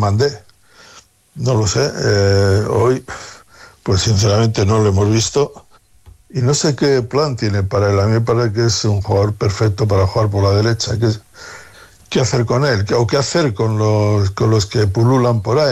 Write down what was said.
mandé. No lo sé. Hoy, pues sinceramente no lo hemos visto. Y no sé qué plan tiene para él. A mí me parece que es un jugador perfecto para jugar por la derecha. ¿Qué hacer con él? ¿O qué hacer con los que pululan por ahí?